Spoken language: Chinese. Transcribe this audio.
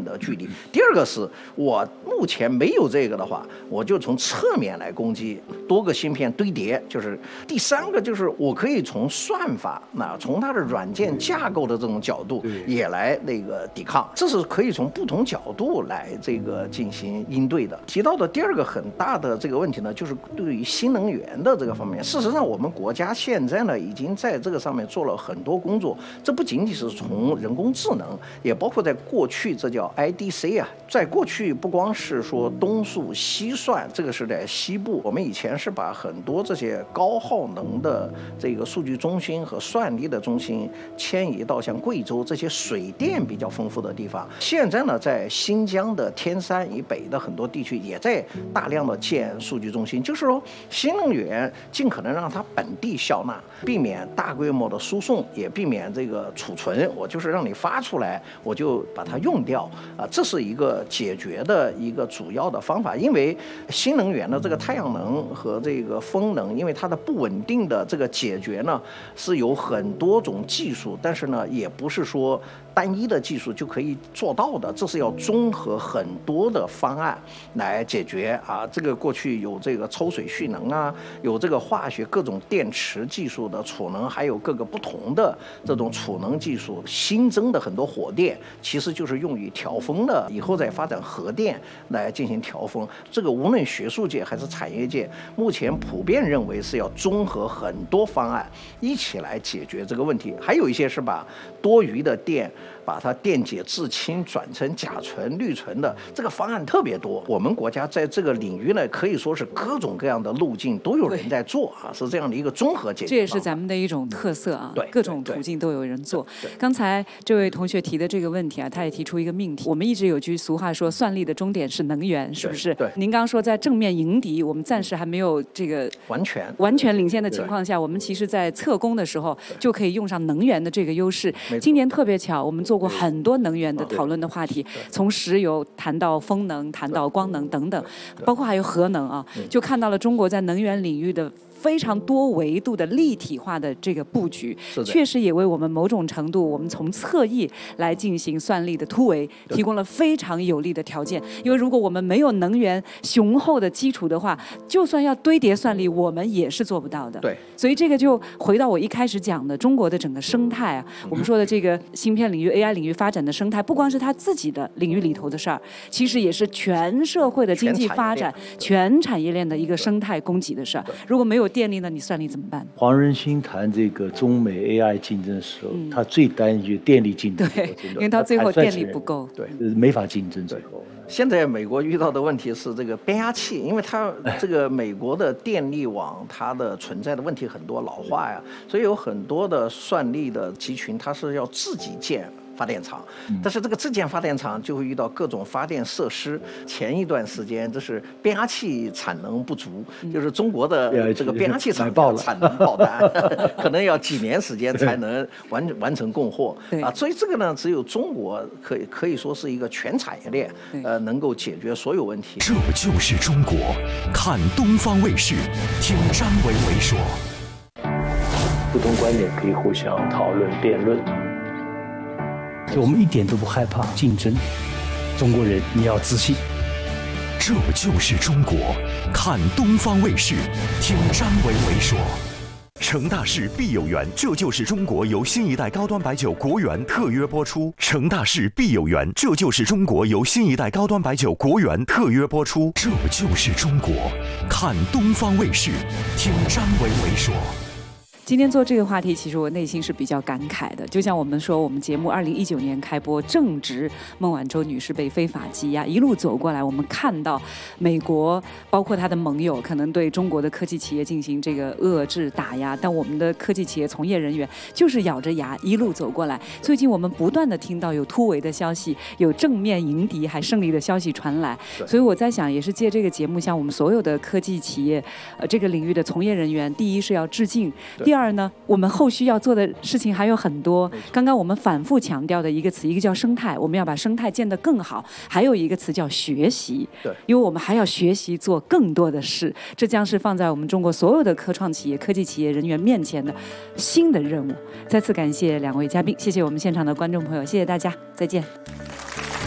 的距离。第二个是我目前没有这个的话，我就从侧面来攻击，多个芯片堆叠。就是第三个就是我可以从算法，从它的软件架构的这种角度也来那个抵抗，这是可以从不同角度来这个进行应对的。提到的第二个很大的这个问题呢，就是对于新能源的这个方面，事实上我们国家现在呢已经在这个上面做了很多工作，这不仅仅是从人工智能，也包括在过去这叫 IDC 啊，在过去不光是说东数西算，这个是在西部，我们以前是把很多这些高耗能的这个数据中心和算力的中心迁移到像贵州这些水电比较丰富的地方。现在呢，在新疆的天山以北的很多地区也在大量的建数据中心，就是说新能源尽可能让它本地消纳，避免大规模的输送，也避免这个储存，我就是让你发出来我就把它用掉啊，这是一个解决的一个主要的方法。因为新能源的这个太阳能和这个风能，因为它的不稳定的这个解决呢是有很多种技术，但是呢也不是说单一的技术就可以做到的，这是要综合很多的方案来解决啊。这个过去有这个抽水蓄能啊，有这个化学各种电池技术的储能，还有各个不同的这种储能技术。新增的很多火电其实就是用于调风的，以后再发展核电来进行调风。这个无论学术界还是产业界，目前普遍认为是要综合很多方案一起来解决这个问题。还有一些是把多余的电把它电解制氢转成甲醇、氯醇的，这个方案特别多。我们国家在这个领域呢，可以说是各种各样的路径都有人在做啊，是这样的一个综合解决。 这也是咱们的一种特色啊， 对， 各种途径都有人做。刚才这位同学提的这个问题啊，他也提出一个命题。我们一直有句俗话说，算力的终点是能源，是不是？ 对。 您刚刚说在正面迎敌，我们暂时还没有这个完全领先的情况下，我们其实在侧攻的时候就可以用上能源的这个优势。今年特别巧，我们做过很多能源的讨论的话题，从石油谈到风能，谈到光能等等，包括还有核能啊，就看到了中国在能源领域的非常多维度的立体化的这个布局，确实也为我们某种程度，我们从侧翼来进行算力的突围提供了非常有利的条件。因为如果我们没有能源雄厚的基础的话，就算要堆叠算力，我们也是做不到的。 对， 所以这个就回到我一开始讲的中国的整个生态啊，我们说的这个芯片领域、AI 领域发展的生态，不光是它自己的领域里头的事儿，其实也是全社会的经济发展、全产业链的一个生态供给的事儿。如果没有电力呢，你算力怎么办？ 黄仁勋谈这个中美 AI 竞争的时候，他最担心就是电力竞争， 对，因为到最后电力不够， 对， 没法竞争最后。 现在美国遇到的问题是这个变压器，因为它这个美国的电力网它的存在的问题很多，老化呀，所以有很多的算力的集群它是要自己建发电厂，但是这个自建发电厂就会遇到各种发电设施。前一段时间这是变压器产能不足，就是中国的这个变压器产能爆单，可能要几年时间才能完成供货啊。所以这个呢，只有中国可以说是一个全产业链，能够解决所有问题。 这就是中国，看东方卫视，听张维维说。 不同观点可以互相讨论辩论。我们一点都不害怕竞争，中国人你要自信。 这就是中国，看东方卫视，听张维维说。成大事必有缘，这就是中国由新一代高端白酒国源特约播出。成大事必有缘，这就是中国由新一代高端白酒国源特约播出。这就是中国，看东方卫视，听张维维说。 今天做这个话题，其实我内心是比较感慨的。就像我们说，我们节目2019年开播，正值孟晚舟女士被非法羁押，一路走过来，我们看到美国包括他的盟友可能对中国的科技企业进行这个遏制打压，但我们的科技企业从业人员就是咬着牙一路走过来。最近我们不断的听到有突围的消息，有正面迎敌还胜利的消息传来，所以我在想，也是借这个节目向我们所有的科技企业这个领域的从业人员，第一是要致敬，第二呢，我们后续要做的事情还有很多。刚刚我们反复强调的一个词，一个叫生态，我们要把生态建得更好；还有一个词叫学习，因为我们还要学习做更多的事。这将是放在我们中国所有的科创企业、科技企业人员面前的新的任务。再次感谢两位嘉宾，谢谢我们现场的观众朋友，谢谢大家，再见。